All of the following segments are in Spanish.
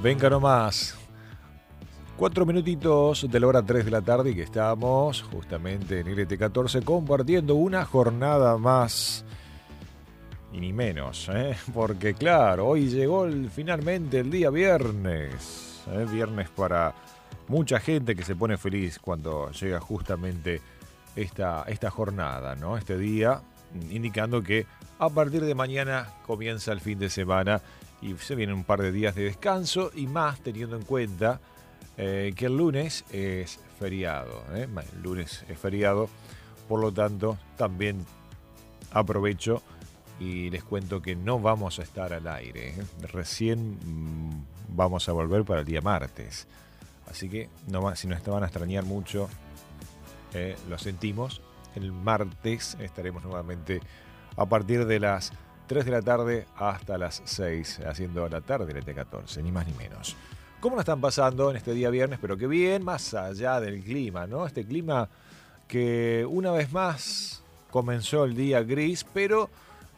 Venga nomás. 4 minutitos de la hora 3 de la tarde y que estamos justamente en LT14 compartiendo una jornada más y ni menos, porque claro, hoy llegó finalmente el día viernes, viernes para mucha gente que se pone feliz cuando llega justamente esta jornada, ¿no? Este día, indicando que a partir de mañana comienza el fin de semana y se vienen un par de días de descanso y más teniendo en cuenta que el lunes es feriado, El lunes es feriado, por lo tanto también aprovecho y les cuento que no vamos a estar al aire, Recién vamos a volver para el día martes. Así que si nos van a extrañar mucho, lo sentimos. El martes estaremos nuevamente a partir de las 3 de la tarde hasta las 6, haciendo la tarde del ET14, ni más ni menos. ¿Cómo la están pasando en este día viernes? Pero que bien, más allá del clima, ¿no? Este clima que una vez más comenzó el día gris, pero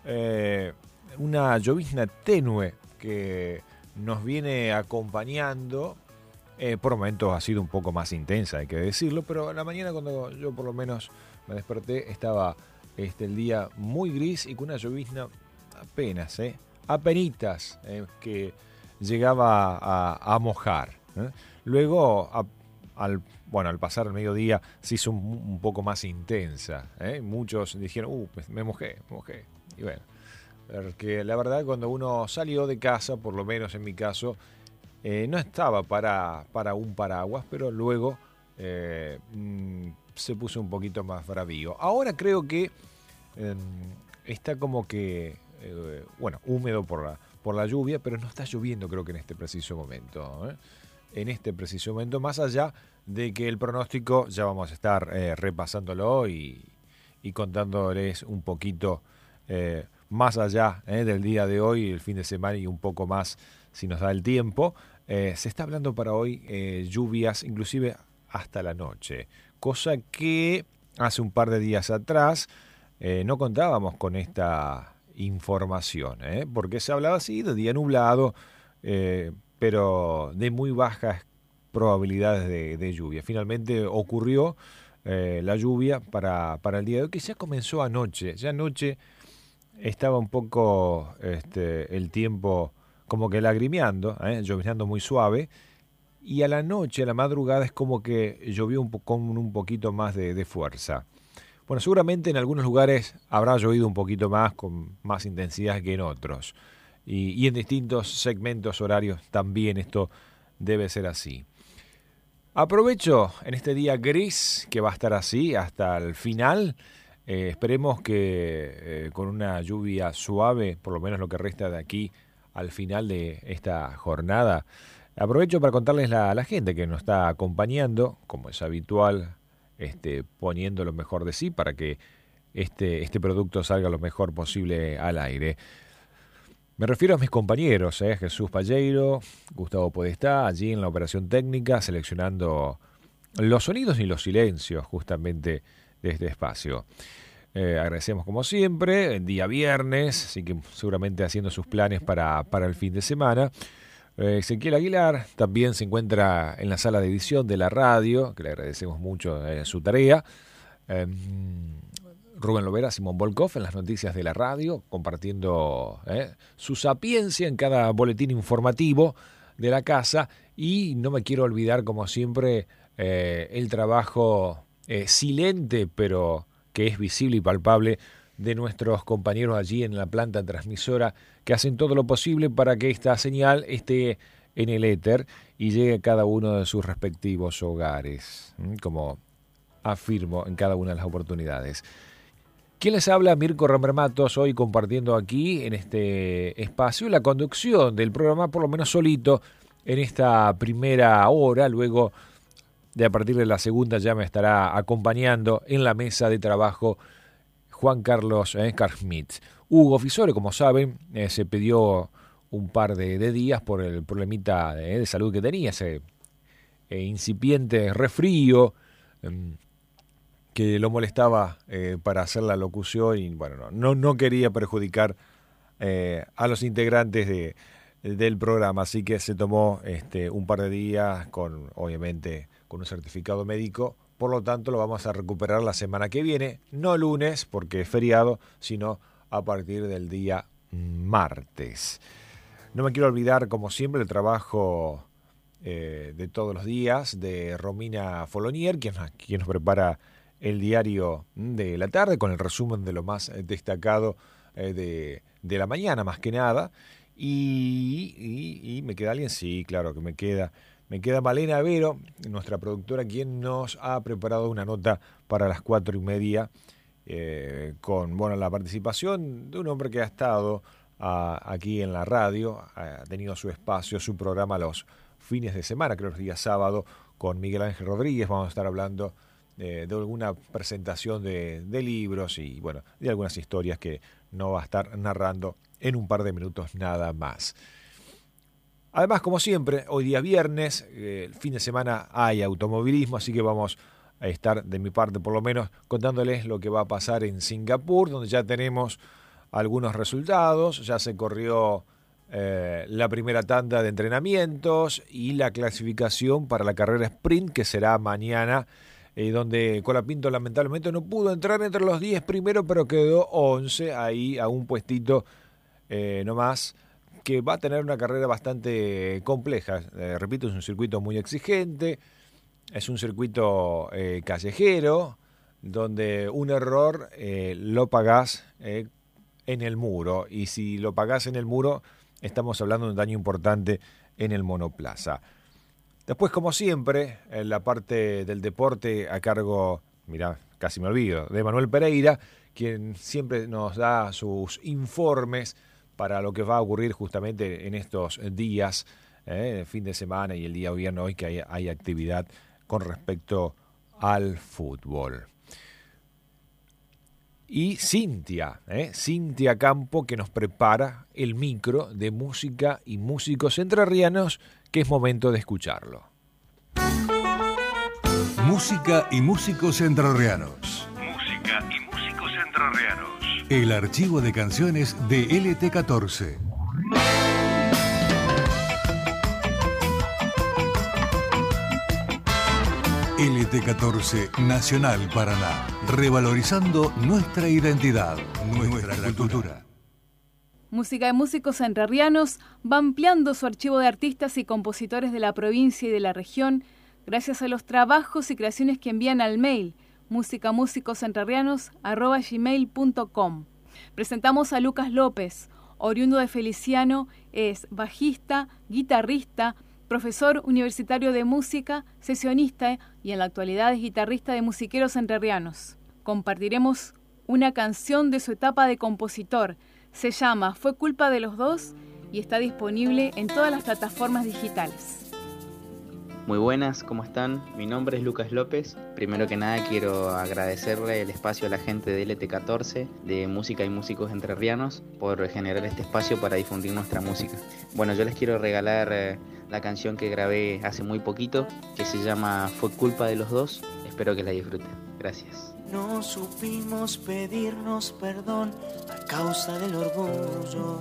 una llovizna tenue que nos viene acompañando. Por momentos ha sido un poco más intensa, hay que decirlo, pero a la mañana cuando yo por lo menos me desperté estaba el día muy gris y con una llovizna apenitas, que llegaba a mojar. Luego, al pasar el mediodía se hizo un poco más intensa. Muchos dijeron, me mojé. Y bueno, porque la verdad cuando uno salió de casa, por lo menos en mi caso, no estaba para un paraguas, pero luego se puso un poquito más bravío. Ahora creo que está como que, húmedo por la lluvia, pero no está lloviendo creo que en este preciso momento. En este preciso momento, más allá de que el pronóstico ya vamos a estar repasándolo y contándoles un poquito más allá del día de hoy, el fin de semana y un poco más si nos da el tiempo. Se está hablando para hoy lluvias inclusive hasta la noche, cosa que hace un par de días atrás no contábamos con esta información, porque se hablaba así de día nublado, pero de muy bajas probabilidades de lluvia. Finalmente ocurrió la lluvia para el día de hoy, que ya comenzó anoche. Ya anoche estaba un poco el tiempo como que lagrimeando, lloviznando muy suave, y a la noche, a la madrugada, es como que llovió con un poquito más de fuerza. Bueno, seguramente en algunos lugares habrá llovido un poquito más, con más intensidad que en otros. Y en distintos segmentos horarios también esto debe ser así. Aprovecho en este día gris, que va a estar así hasta el final. Esperemos que con una lluvia suave, por lo menos lo que resta de aquí al final de esta jornada. Aprovecho para contarles a la gente que nos está acompañando, como es habitual, poniendo lo mejor de sí para que este producto salga lo mejor posible al aire. Me refiero a mis compañeros, Jesús Palleiro, Gustavo Podestá, allí en la operación técnica, seleccionando los sonidos y los silencios justamente de este espacio. Agradecemos como siempre, el día viernes, así que seguramente haciendo sus planes para el fin de semana. Ezequiel Aguilar también se encuentra en la sala de edición de la radio, que le agradecemos mucho su tarea. Rubén Lovera, Simón Volkov en las noticias de la radio, compartiendo su sapiencia en cada boletín informativo de la casa. Y no me quiero olvidar, como siempre, el trabajo silente, pero que es visible y palpable, de nuestros compañeros allí en la planta transmisora, que hacen todo lo posible para que esta señal esté en el éter y llegue a cada uno de sus respectivos hogares, como afirmo en cada una de las oportunidades. ¿Quién les habla? Mirko Rambermatos, hoy compartiendo aquí en este espacio la conducción del programa, por lo menos solito, en esta primera hora. Luego, a partir de la segunda, ya me estará acompañando en la mesa de trabajo Juan Carlos Carschmidt. Hugo Fisore, como saben, se pidió un par de días por el problemita de salud que tenía, ese incipiente resfrío que lo molestaba para hacer la locución y bueno, no quería perjudicar a los integrantes del programa, así que se tomó un par de días obviamente con un certificado médico, por lo tanto lo vamos a recuperar la semana que viene, no lunes porque es feriado, sino a partir del día martes. No me quiero olvidar, como siempre, el trabajo de todos los días de Romina Folonier, quien nos prepara el diario de la tarde con el resumen de lo más destacado de la mañana, más que nada. Y me queda alguien, sí, claro que me queda Malena Vero, nuestra productora, quien nos ha preparado una nota para las 4:30 con la participación de un hombre que ha estado aquí en la radio, ha tenido su espacio, su programa los fines de semana, creo los días sábado, con Miguel Ángel Rodríguez. Vamos a estar hablando de alguna presentación de libros y de algunas historias que no va a estar narrando en un par de minutos nada más. Además, como siempre, hoy día viernes, el fin de semana hay automovilismo, así que vamos a estar, de mi parte por lo menos, contándoles lo que va a pasar en Singapur, donde ya tenemos algunos resultados. Ya se corrió la primera tanda de entrenamientos y la clasificación para la carrera sprint, que será mañana, donde Colapinto lamentablemente no pudo entrar entre los 10 primeros, pero quedó 11, ahí a un puestito nomás, que va a tener una carrera bastante compleja. Repito, es un circuito muy exigente, es un circuito callejero, donde un error lo pagás en el muro, y si lo pagás en el muro, estamos hablando de un daño importante en el monoplaza. Después, como siempre, en la parte del deporte a cargo, casi me olvido, de Manuel Pereira, quien siempre nos da sus informes para lo que va a ocurrir justamente en estos días, fin de semana y el día viernes, hoy que hay actividad con respecto al fútbol. Y Cintia Campo, que nos prepara el micro de música y músicos entrerrianos, que es momento de escucharlo. Música y músicos entrerrianos. Música y músicos entrerrianos. El archivo de canciones de LT14. LT14 Nacional Paraná, revalorizando nuestra identidad, nuestra cultura. Música y músicos entrerrianos va ampliando su archivo de artistas y compositores de la provincia y de la región gracias a los trabajos y creaciones que envían al mail musicamusicosentrerrianos@gmail.com. Presentamos a Lucas López, oriundo de Feliciano, es bajista, guitarrista, profesor universitario de música, sesionista y en la actualidad es guitarrista de Musiqueros Entrerrianos. Compartiremos una canción de su etapa de compositor. Se llama Fue culpa de los dos y está disponible en todas las plataformas digitales. Muy buenas, ¿cómo están? Mi nombre es Lucas López. Primero que nada quiero agradecerle el espacio a la gente de LT14, de Música y Músicos Entrerrianos, por generar este espacio para difundir nuestra música. Bueno, yo les quiero regalar la canción que grabé hace muy poquito, que se llama Fue culpa de los dos. Espero que la disfruten. Gracias. No supimos pedirnos perdón a causa del orgullo.